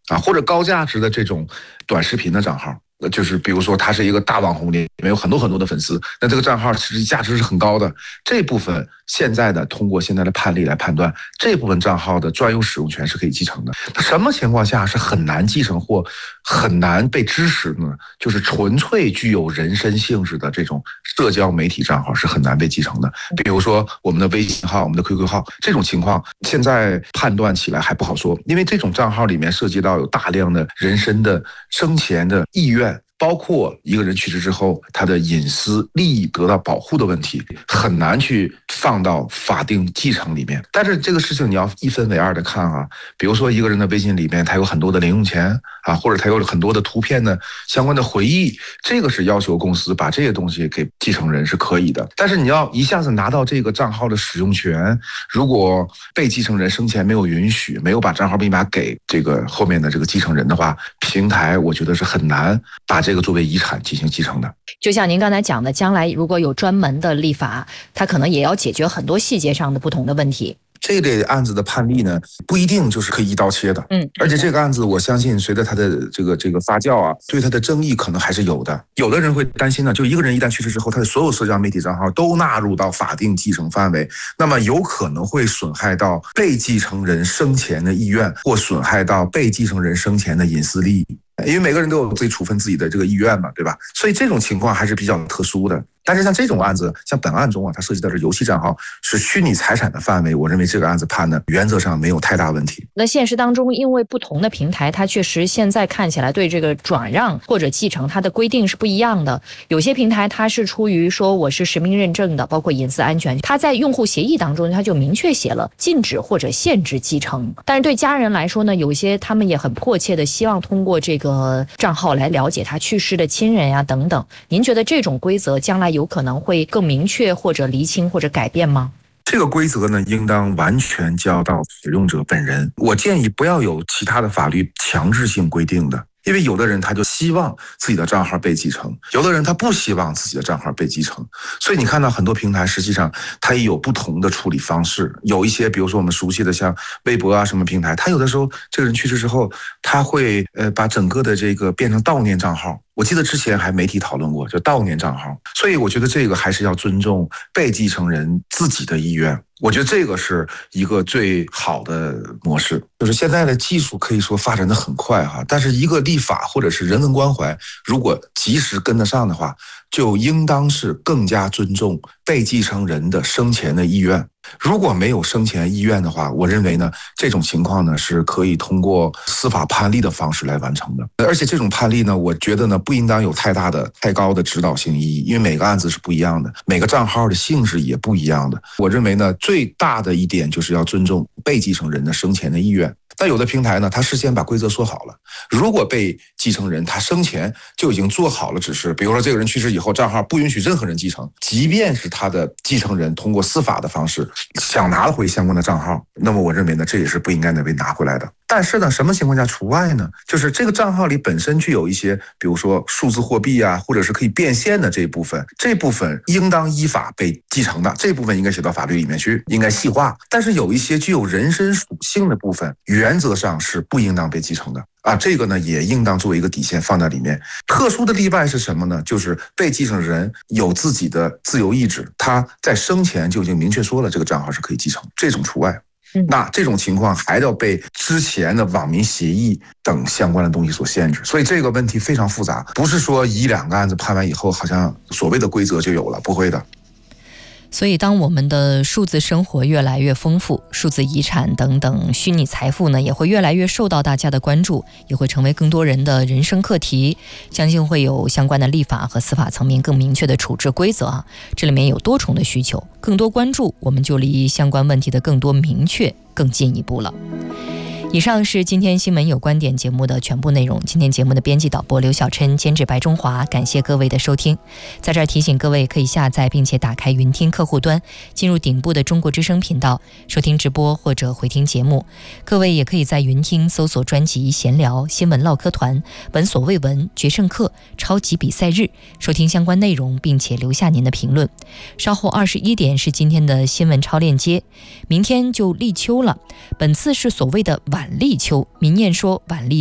或者高价值的这种短视频的账号。就是比如说他是一个大网红，里面有很多很多的粉丝，那这个账号其实价值是很高的。这部分现在的通过现在的判例来判断，这部分账号的专有使用权是可以继承的。它什么情况下是很难继承或很难被支持呢？就是纯粹具有人身性质的这种社交媒体账号是很难被继承的。比如说我们的微信号、我们的 QQ 号，这种情况现在判断起来还不好说，因为这种账号里面涉及到有大量的人身的生前的意愿，包括一个人去世之后他的隐私利益得到保护的问题，很难去放到法定继承里面。但是这个事情你要一分为二的看比如说一个人的微信里面他有很多的零用钱或者他有很多的图片的相关的回忆，这个是要求公司把这些东西给继承人是可以的。但是你要一下子拿到这个账号的使用权，如果被继承人生前没有允许，没有把账号密码给这个后面的这个继承人的话，平台我觉得是很难把这个作为遗产进行继承的。 就像您刚才讲的，将来如果有专门的立法，它可能也要解决很多细节上的不同的问题。 这类案子的判例呢，不一定就是可以一刀切的。而且这个案子，我相信随着它的这个发酵对它的争议可能还是有的。有的人会担心呢，就一个人一旦去世之后，他的所有社交媒体账号都纳入到法定继承范围，那么有可能会损害到被继承人生前的意愿，或损害到被继承人生前的隐私利益。因为每个人都有自己处分自己的这个意愿嘛，对吧？所以这种情况还是比较特殊的。但是像这种案子，像本案中它涉及到的游戏账号是虚拟财产的范围，我认为这个案子判的原则上没有太大问题。 那现实当中，因为不同的平台，它确实现在看起来对这个转让或者继承它的规定是不一样的。有些平台它是出于说我是实名认证的，包括隐私安全，它在用户协议当中它就明确写了禁止或者限制继承。但是对家人来说呢，有些他们也很迫切的希望通过这个账号来了解他去世的亲人等等。您觉得这种规则将来有可能会更明确或者厘清或者改变吗？ 这个规则呢，应当完全交到使用者本人。我建议不要有其他的法律强制性规定的。因为有的人他就希望自己的账号被继承，有的人他不希望自己的账号被继承，所以你看到很多平台实际上它也有不同的处理方式。有一些比如说我们熟悉的像微博什么平台，它有的时候这个人去世之后，他会把整个的这个变成悼念账号。我记得之前还媒体讨论过，就悼念账号。所以我觉得这个还是要尊重被继承人自己的意愿。我觉得这个是一个最好的模式。就是现在的技术可以说发展的很快但是一个立法或者是人文关怀，如果及时跟得上的话，就应当是更加尊重被继承人的生前的意愿。如果没有生前意愿的话，我认为呢，这种情况呢是可以通过司法判例的方式来完成的。而且这种判例呢，我觉得呢不应当有太高的指导性意义，因为每个案子是不一样的，每个账号的性质也不一样的。我认为呢，最大的一点就是要尊重被继承人的生前的意愿。但有的平台呢，他事先把规则说好了，如果被继承人他生前就已经做好了指示，比如说这个人去世以后，账号不允许任何人继承，即便是他的继承人通过司法的方式想拿回相关的账号，那么我认为呢，这也是不应该被拿回来的。但是呢，什么情况下除外呢？就是这个账号里本身具有一些，比如说数字货币或者是可以变现的这部分应当依法被继承的，这部分应该写到法律里面去，应该细化。但是有一些具有人身属性的部分，原则上是不应当被继承的这个呢也应当作为一个底线放在里面。特殊的例外是什么呢？就是被继承人有自己的自由意志，他在生前就已经明确说了这个账号是可以继承，这种除外。那这种情况还要被之前的网民协议等相关的东西所限制，所以这个问题非常复杂，不是说一两个案子判完以后好像所谓的规则就有了，不会的。 所以当我们的数字生活越来越丰富，数字遗产等等虚拟财富呢，也会越来越受到大家的关注，也会成为更多人的人生课题。相信会有相关的立法和司法层面更明确的处置规则这里面有多重的需求，更多关注，我们就离相关问题的更多明确更进一步了。以上是今天新闻有观点节目的全部内容。今天节目的编辑导播刘晓琛，监制白中华，感谢各位的收听。在这儿提醒各位可以下载并且打开云听客户端，进入顶部的中国之声频道收听直播或者回听节目。各位也可以在云听搜索专辑闲聊、新闻唠嗑团、闻所未闻、决胜课、超级比赛日，收听相关内容并且留下您的评论。稍后21点是今天的新闻超链接。明天就立秋了，本次是所谓的晚立秋，民谚说晚立